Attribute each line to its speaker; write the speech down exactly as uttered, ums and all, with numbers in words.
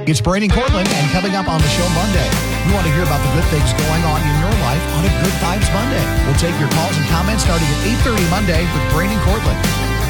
Speaker 1: It's Brandon Cortland, and coming up on the show Monday, you want to hear about the good things going on in your life on a Good Vibes Monday. We'll take your calls and comments starting at eight thirty Monday with Brandon Cortland.